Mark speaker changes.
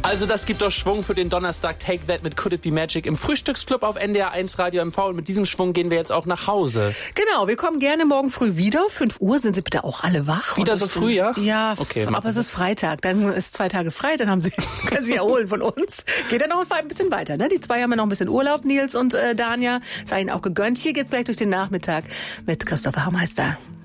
Speaker 1: Also das gibt doch Schwung für den Donnerstag Take That mit Could It Be Magic im Frühstücksclub auf NDR 1 Radio MV. Und mit diesem Schwung gehen wir jetzt auch nach Hause.
Speaker 2: Genau, wir kommen gerne morgen früh wieder. 5 Uhr sind Sie bitte auch alle wach.
Speaker 1: Wieder so früh, ja?
Speaker 2: Ja,
Speaker 1: okay,
Speaker 2: aber es ist Freitag. Dann ist 2 Tage frei, dann können Sie erholen von uns. Geht dann noch ein bisschen weiter, ne? Die 2 haben ja noch ein bisschen Urlaub, Nils und Danja. Sei Ihnen auch gegönnt. Hier geht's gleich durch den Nachmittag mit Christopher Haumeister.